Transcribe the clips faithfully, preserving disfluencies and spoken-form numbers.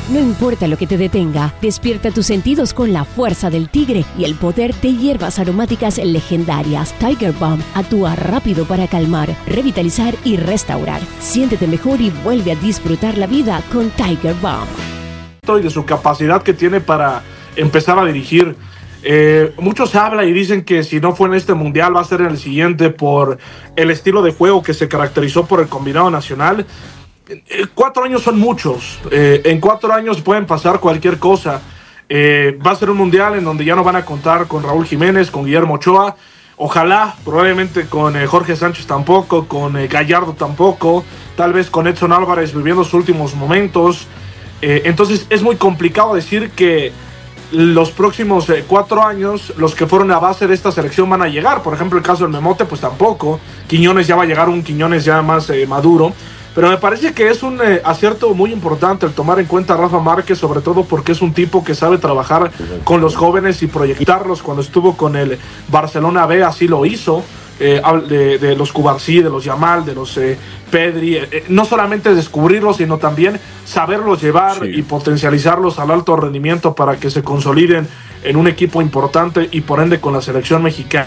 No importa lo que te detenga, despierta tus sentidos con la fuerza del tigre y el poder de hierbas aromáticas legendarias. Tiger Balm actúa rápido para calmar, revitalizar y restaurar. Siéntete mejor y vuelve a disfrutar la vida con Tiger Balm. Y de su capacidad que tiene para empezar a dirigir. Eh, muchos hablan y dicen que si no fue en este mundial va a ser en el siguiente por el estilo de juego que se caracterizó por el combinado nacional. Eh, cuatro años son muchos, eh, en cuatro años pueden pasar cualquier cosa. Eh, va a ser un mundial en donde ya no van a contar con Raúl Jiménez, con Guillermo Ochoa, ojalá, probablemente con eh, Jorge Sánchez tampoco, con eh, Gallardo tampoco, tal vez con Edson Álvarez viviendo sus últimos momentos. Eh, entonces es muy complicado decir que los próximos eh, cuatro años, los que fueron a base de esta selección van a llegar. Por ejemplo, el caso del Memote, pues tampoco. Quiñones ya va a llegar, un Quiñones ya más eh, maduro. Pero me parece que es un eh, acierto muy importante el tomar en cuenta a Rafa Márquez, sobre todo porque es un tipo que sabe trabajar con los jóvenes y proyectarlos. Cuando estuvo con el Barcelona B, así lo hizo. Eh, de, de los Cubarsí, de los Yamal, de los eh, Pedri, eh, no solamente descubrirlos, sino también saberlos llevar sí. y potencializarlos al alto rendimiento para que se consoliden en un equipo importante y por ende con la selección mexicana.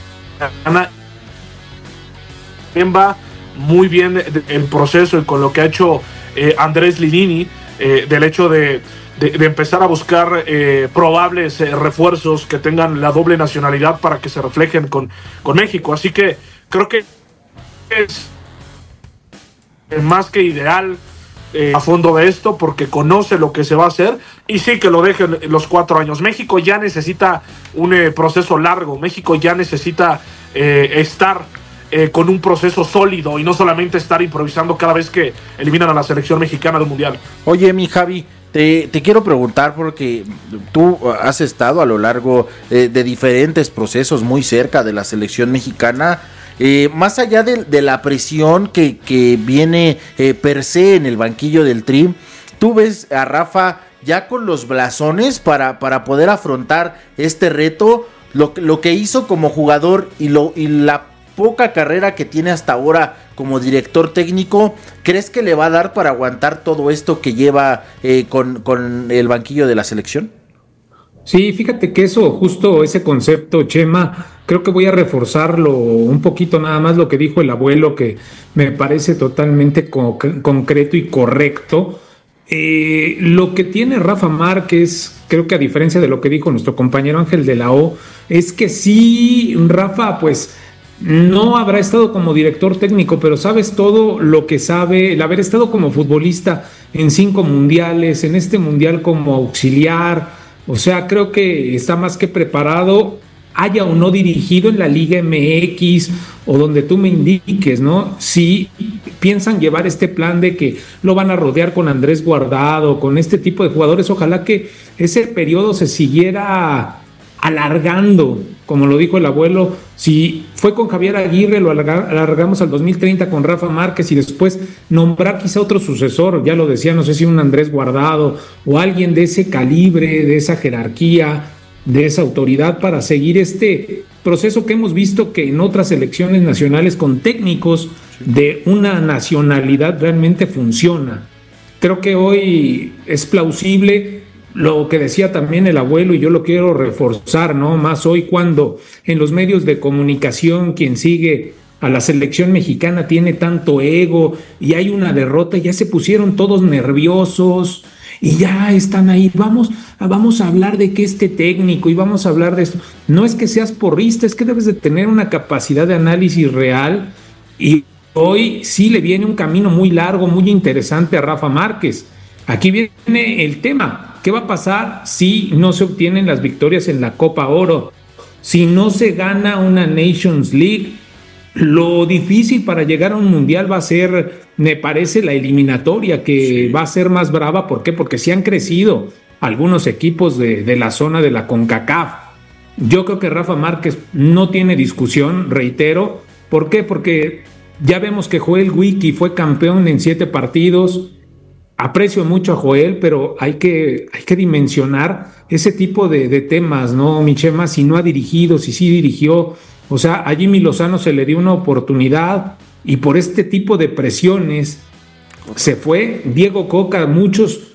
Va muy bien el proceso y con lo que ha hecho eh, Andrés Lilini, eh, del hecho de De, de empezar a buscar eh, probables eh, refuerzos que tengan la doble nacionalidad para que se reflejen con, con México. Así que creo que es más que ideal eh, a fondo de esto porque conoce lo que se va a hacer y sí que lo dejen los cuatro años. México ya necesita un eh, proceso largo, México ya necesita eh, estar eh, con un proceso sólido y no solamente estar improvisando cada vez que eliminan a la selección mexicana del Mundial. Oye, mi Javi, Te, te quiero preguntar porque tú has estado a lo largo eh, de diferentes procesos muy cerca de la selección mexicana, eh, más allá de, de la presión que, que viene eh, per se en el banquillo del Tri, tú ves a Rafa ya con los blasones para, para poder afrontar este reto, lo, lo que hizo como jugador y, lo, y la poca carrera que tiene hasta ahora como director técnico. ¿Crees que le va a dar para aguantar todo esto que lleva eh, con, con el banquillo de la selección? Sí, fíjate que eso, justo ese concepto, Chema, creo que voy a reforzarlo un poquito nada más lo que dijo el abuelo, que me parece totalmente co- concreto y correcto. Eh, lo que tiene Rafa Márquez, creo que a diferencia de lo que dijo nuestro compañero Ángel de la O, es que sí, Rafa, pues no habrá estado como director técnico, pero sabes todo lo que sabe, el haber estado como futbolista en cinco mundiales, en este mundial como auxiliar, o sea, creo que está más que preparado, haya o no dirigido en la Liga M X o donde tú me indiques, ¿no? Si piensan llevar este plan de que lo van a rodear con Andrés Guardado, con este tipo de jugadores, ojalá que ese periodo se siguiera alargando, como lo dijo el abuelo. Si fue con Javier Aguirre, lo alargamos al dos mil treinta con Rafa Márquez y después nombrar quizá otro sucesor, ya lo decía, no sé si un Andrés Guardado o alguien de ese calibre, de esa jerarquía, de esa autoridad para seguir este proceso que hemos visto que en otras selecciones nacionales con técnicos de una nacionalidad realmente funciona. Creo que hoy es plausible lo que decía también el abuelo y yo lo quiero reforzar, ¿no? Más hoy cuando en los medios de comunicación quien sigue a la selección mexicana tiene tanto ego y hay una derrota, ya se pusieron todos nerviosos y ya están ahí, vamos, vamos a hablar de que este técnico y vamos a hablar de esto. No es que seas porrista, es que debes de tener una capacidad de análisis real y hoy sí le viene un camino muy largo, muy interesante a Rafa Márquez. Aquí viene el tema. ¿Qué va a pasar si no se obtienen las victorias en la Copa Oro? Si no se gana una Nations League, lo difícil para llegar a un mundial va a ser, me parece, la eliminatoria, que sí. va a ser más brava. ¿Por qué? Porque sí han crecido algunos equipos de, de la zona de la CONCACAF. Yo creo que Rafa Márquez no tiene discusión, reitero. ¿Por qué? Porque ya vemos que Joel Wiki fue campeón en siete partidos. Aprecio mucho a Joel, pero hay que, hay que dimensionar ese tipo de, de temas, ¿no, mi Chema? Si no ha dirigido, si sí dirigió. O sea, a Jimmy Lozano se le dio una oportunidad y por este tipo de presiones se fue. Diego Coca, muchos